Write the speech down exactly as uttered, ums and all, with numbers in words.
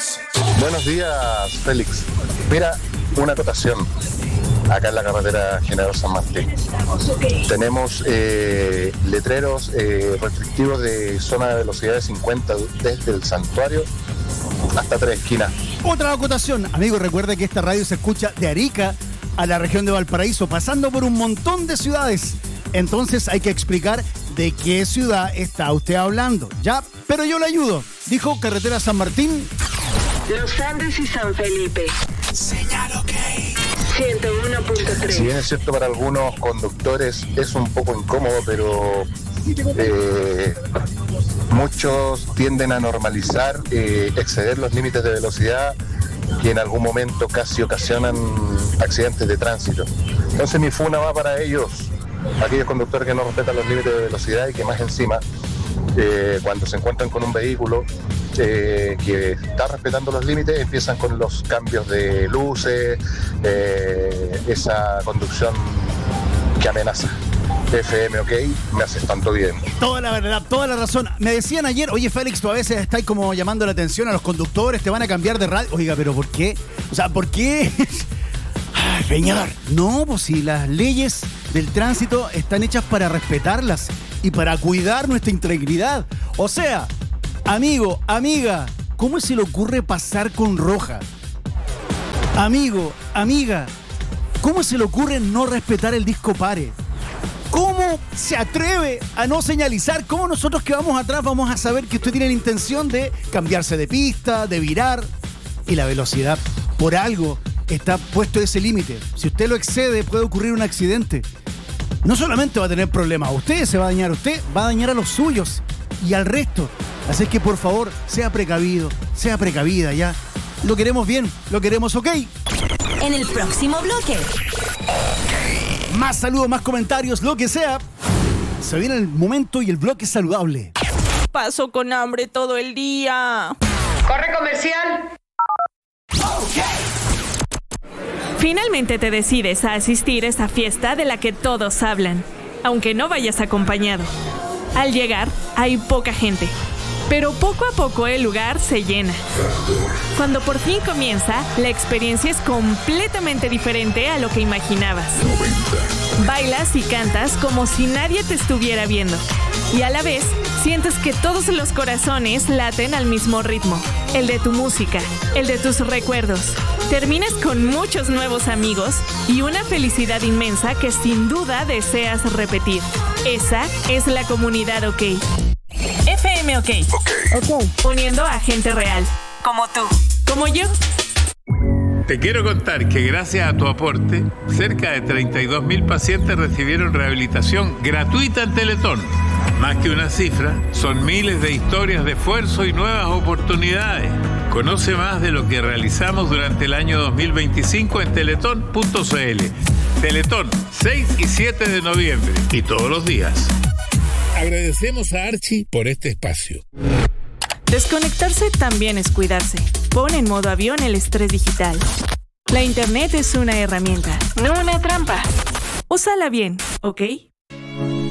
Buenos días, Félix. Mira, una acotación acá en la carretera General San Martín. Tenemos eh, letreros eh, restrictivos de zona de velocidad de cincuenta desde el Santuario hasta Tres Esquinas. Otra acotación, amigo, recuerde que esta radio se escucha de Arica a la región de Valparaíso, pasando por un montón de ciudades. Entonces hay que explicar de qué ciudad está usted hablando. Ya, pero yo le ayudo. Dijo carretera San Martín. Los Andes y San Felipe. Señal OK. ciento uno punto tres. Si bien es cierto, para algunos conductores es un poco incómodo, pero eh, muchos tienden a normalizar eh, exceder los límites de velocidad que en algún momento casi ocasionan accidentes de tránsito. Entonces mi funa va para ellos, aquellos conductores que no respetan los límites de velocidad y que más encima, eh, cuando se encuentran con un vehículo eh, que está respetando los límites, empiezan con los cambios de luces, eh, esa conducción que amenaza. F M OK, me haces tanto bien. Toda la verdad, toda la razón. Me decían ayer, oye Félix, tú a veces estás como llamando la atención a los conductores, te van a cambiar de radio. Oiga, pero ¿por qué? O sea, ¿por qué? Ay, señor. No, pues si las leyes del tránsito están hechas para respetarlas y para cuidar nuestra integridad. O sea, amigo, amiga, ¿cómo se le ocurre pasar con roja? Amigo, amiga, ¿cómo se le ocurre no respetar el disco pare? ¿Cómo se atreve a no señalizar? ¿Cómo nosotros que vamos atrás vamos a saber que usted tiene la intención de cambiarse de pista, de virar? Y la velocidad, por algo, está puesto ese límite. Si usted lo excede, puede ocurrir un accidente. No solamente va a tener problemas a usted, se va a dañar a usted, va a dañar a los suyos y al resto. Así que, por favor, sea precavido, sea precavida, ya. Lo queremos bien, lo queremos OK. En el próximo bloque. Más saludos, más comentarios, lo que sea. Se viene el momento y el bloque saludable. Paso con hambre todo el día. Corre comercial. Finalmente te decides a asistir a esa fiesta de la que todos hablan, aunque no vayas acompañado. Al llegar, hay poca gente, pero poco a poco el lugar se llena. Cuando por fin comienza, la experiencia es completamente diferente a lo que imaginabas. Bailas y cantas como si nadie te estuviera viendo. Y a la vez, sientes que todos los corazones laten al mismo ritmo. El de tu música, el de tus recuerdos. Terminas con muchos nuevos amigos y una felicidad inmensa que sin duda deseas repetir. Esa es la comunidad OK. F M OK. OK. Uniendo a gente real. Como tú. Como yo. Te quiero contar que gracias a tu aporte, cerca de treinta y dos mil pacientes recibieron rehabilitación gratuita en Teletón. Más que una cifra, son miles de historias de esfuerzo y nuevas oportunidades. Conoce más de lo que realizamos durante el año dos mil veinticinco en teletón punto c l. Teletón, seis y siete de noviembre. Y todos los días. Agradecemos a Archie por este espacio. Desconectarse también es cuidarse. Pon en modo avión el estrés digital. La internet es una herramienta, no una trampa. Úsala bien, ¿ok?